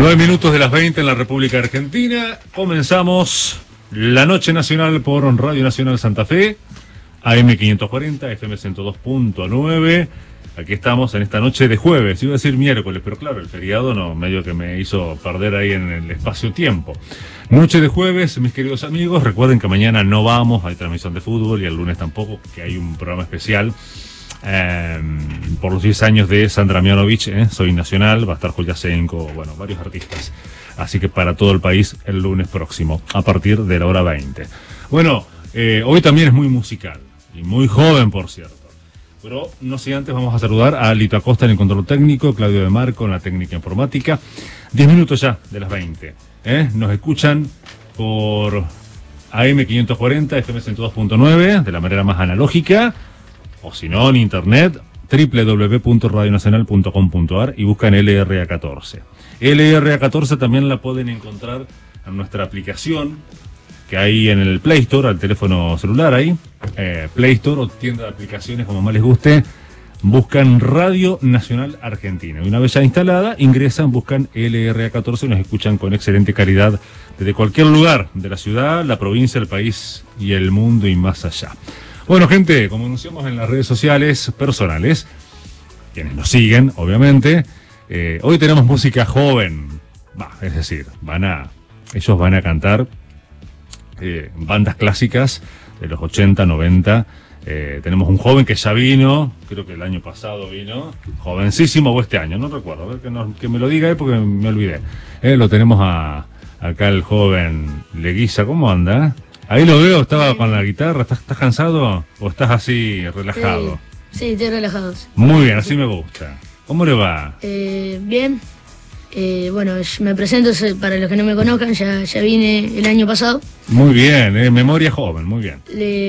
9 minutos de las 20 en la República Argentina. Comenzamos la Noche Nacional por Radio Nacional Santa Fe, AM 540, FM 102.9. Aquí estamos en esta noche de jueves, iba a decir miércoles, pero claro, el feriado no, medio que me hizo perder ahí en el espacio-tiempo. Noche de jueves, mis queridos amigos, recuerden que mañana no vamos, hay transmisión de fútbol y el lunes tampoco, que hay un programa especial por los 10 años de Sandra Mianovich, Soy Nacional, va a estar Julia Senko, bueno, varios artistas. Así que para todo el país el lunes próximo, a partir de la hora 20. Bueno, hoy también es muy musical, y muy joven, por cierto. Pero no sé, antes vamos a saludar a Lito Acosta en el control técnico, Claudio de Marco en la técnica informática. 10 minutos ya de las 20. Nos escuchan por AM 540, FM 102.9, de la manera más analógica, o si no, en internet, www.radionacional.com.ar y buscan LRA14. LRA14 también la pueden encontrar en nuestra aplicación, que hay en el Play Store, al teléfono celular ahí, Play Store o tienda de aplicaciones, como más les guste, buscan Radio Nacional Argentina. Y una vez ya instalada, ingresan, buscan LRA14 y nos escuchan con excelente calidad desde cualquier lugar de la ciudad, la provincia, el país y el mundo y más allá. Bueno, gente, como anunciamos en las redes sociales personales, quienes nos siguen, obviamente, hoy tenemos música joven, es decir, ellos van a cantar bandas clásicas de los 80, 90. Tenemos un joven que ya vino, creo que el año pasado vino, jovencísimo, o este año, no recuerdo, a ver que me lo diga porque me olvidé. Lo tenemos acá el joven Leguiza, ¿cómo anda? Ahí lo veo, estaba con la guitarra. ¿Estás cansado o estás así relajado? Sí, estoy relajado. Muy bien, así me gusta. ¿Cómo le va? Bien. Bueno, me presento, para los que no me conozcan, ya vine el año pasado. Muy bien, memoria joven, muy bien.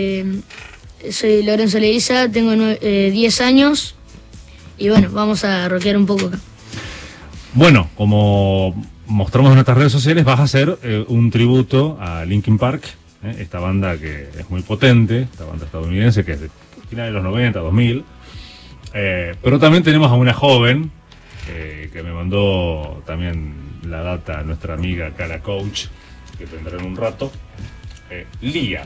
Soy Lorenzo Leguiza, tengo 10 años y bueno, vamos a rockear un poco acá. Bueno, como mostramos en nuestras redes sociales, vas a hacer un tributo a Linkin Park, esta banda que es muy potente, esta banda estadounidense que es de finales de los 90, 2000, pero también tenemos a una joven que me mandó también la data, nuestra amiga Cara Coach, que tendrá en un rato, Lía,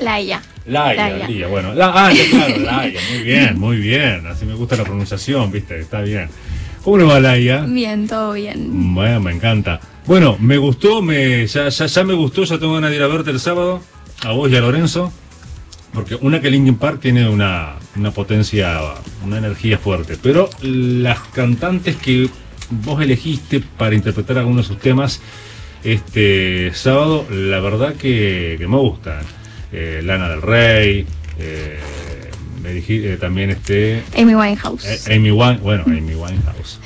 bueno, claro, Laia, muy bien, así me gusta la pronunciación, viste, está bien. ¿Cómo le va, Laia? Bien, todo bien. Bueno, me encanta. Bueno, me gustó, ya me gustó, ya tengo ganas de ir a verte el sábado, a vos y a Lorenzo, porque que Linkin Park tiene una potencia, una energía fuerte, pero las cantantes que vos elegiste para interpretar algunos de sus temas este sábado, la verdad que me gustan. Lana del Rey, me dijiste también Amy Winehouse. Amy Winehouse.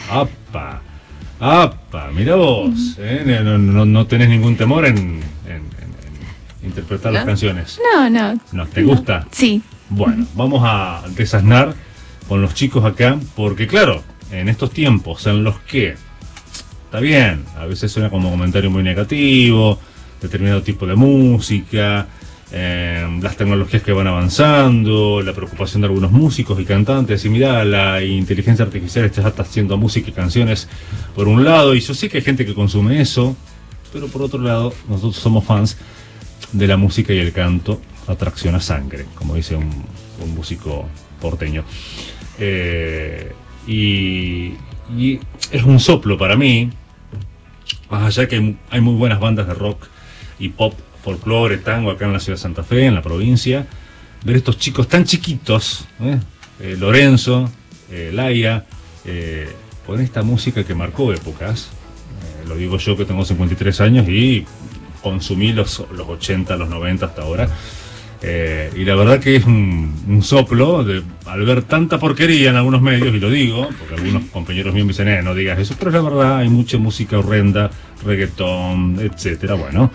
¡Apa! Mirá vos, no tenés ningún temor en interpretar las canciones. No. ¿Te gusta? Sí. Bueno, vamos a desasnar con los chicos acá, porque claro, en estos tiempos en los que, está bien, a veces suena como comentario muy negativo, determinado tipo de música, las tecnologías que van avanzando, la preocupación de algunos músicos y cantantes, y mirá, la inteligencia artificial ya está haciendo música y canciones por un lado, y yo sé que hay gente que consume eso, pero por otro lado, nosotros somos fans de la música y el canto, atracción a sangre, como dice un músico porteño. Y es un soplo para mí, más allá que hay muy buenas bandas de rock y pop, folclore, tango acá en la ciudad de Santa Fe, en la provincia, ver estos chicos tan chiquitos, Lorenzo, Laia, con esta música que marcó épocas, lo digo yo que tengo 53 años y consumí los 80, los 90 hasta ahora, y la verdad que es un soplo al ver tanta porquería en algunos medios, y lo digo porque algunos compañeros míos me dicen no digas eso, pero es la verdad, hay mucha música horrenda, reggaetón, etcétera. Bueno,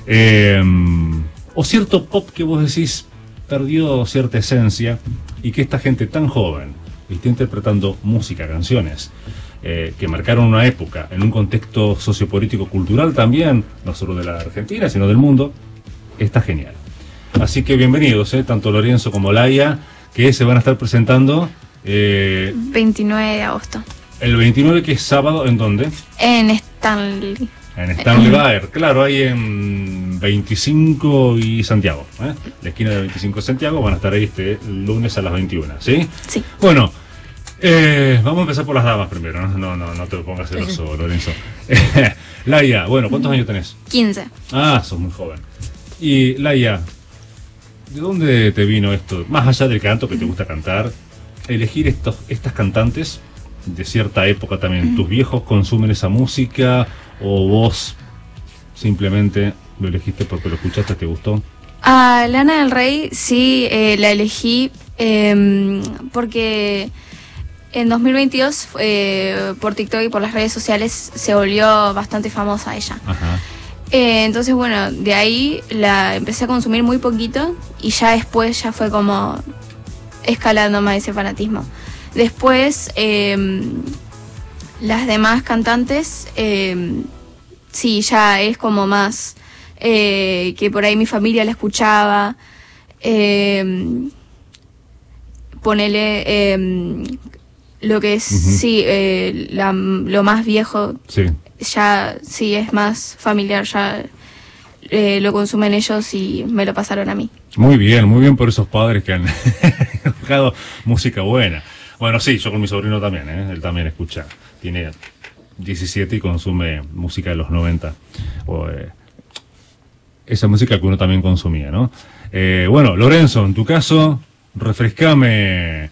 o cierto pop que vos decís perdió cierta esencia, y que esta gente tan joven está interpretando música, canciones que marcaron una época en un contexto sociopolítico cultural también, no solo de la Argentina sino del mundo, está genial. Así que bienvenidos, tanto Lorenzo como Laia, que se van a estar presentando 29 de agosto. El 29, que es sábado, ¿en dónde? En Stanley. En Stanley Baer, claro, ahí en 25 y Santiago, la esquina de 25 y Santiago. Van a estar ahí este lunes a las 21, ¿sí? Sí. Bueno, vamos a empezar por las damas primero, no te pongas celoso, Lorenzo. Laia, bueno, ¿cuántos años tenés? 15. Ah, sos muy joven. Y Laia, ¿de dónde te vino esto? Más allá del canto, que te gusta cantar, elegir estas cantantes de cierta época también. ¿Tus viejos consumen esa música o vos simplemente lo elegiste porque lo escuchaste, te gustó? A Lana del Rey sí, la elegí porque en 2022 por TikTok y por las redes sociales se volvió bastante famosa ella. Ajá. Entonces bueno, de ahí la empecé a consumir muy poquito y ya después ya fue como escalando más ese fanatismo. Después las demás cantantes sí, ya es como más que por ahí mi familia la escuchaba. Ponele lo que es, sí, lo más viejo, Sí. ya sí es más familiar, ya lo consumen ellos y me lo pasaron a mí. Muy bien por esos padres que han buscado música buena. Bueno, sí, yo con mi sobrino también, él también escucha, tiene 17 y consume música de los 90, esa música que uno también consumía, ¿no? Bueno, Lorenzo, en tu caso, refrescame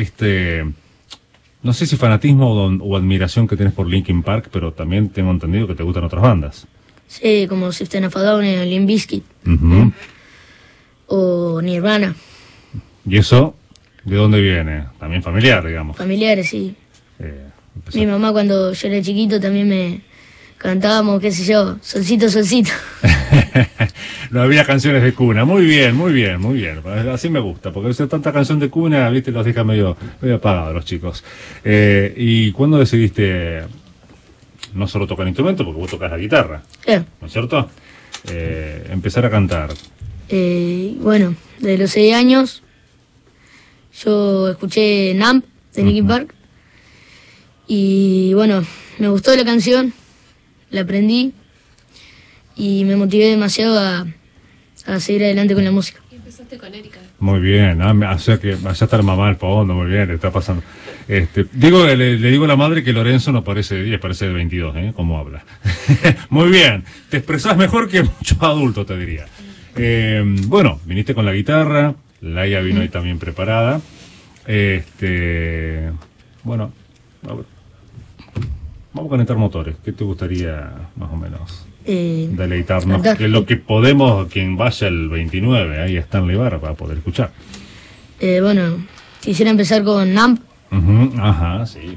no sé si fanatismo o admiración que tienes por Linkin Park, pero también tengo entendido que te gustan otras bandas. Sí, como System of a Down, Limp Bizkit, o Nirvana. ¿Y eso de dónde viene? También familiar, digamos. Familiares, sí. Mi mamá cuando yo era chiquito también me cantábamos, qué sé yo, Solcito, Solcito. No había canciones de cuna. Muy bien. Así me gusta, porque hacer tanta canción de cuna, viste, los deja medio apagados los chicos. ¿Y cuándo decidiste no solo tocar instrumento, porque vos tocas la guitarra, ¿no es cierto? Empezar a cantar. Bueno, desde los 6 años yo escuché Numb de Linkin Park y bueno, me gustó la canción, la aprendí y me motivé demasiado a seguir adelante con la música. Y empezaste con Erika. Muy bien, o sea que allá está la mamá al fondo, muy bien, le está pasando. Le digo a la madre que Lorenzo no parece de 10, parece de 22, como habla. Muy bien, te expresás mejor que muchos adultos, te diría. Bueno, viniste con la guitarra, Laia vino ahí también preparada. Bueno, vamos a conectar motores. ¿Qué te gustaría más o menos deleitarnos? Que es lo que podemos, quien vaya el 29, ahí está en Stanley para poder escuchar. Bueno, quisiera empezar con Numb. Ajá, sí.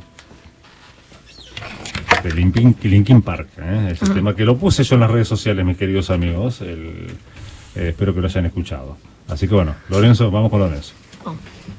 De Linkin Park, ese tema que lo puse yo en las redes sociales, mis queridos amigos. Espero que lo hayan escuchado. Así que bueno, Lorenzo, vamos con Lorenzo. Oh.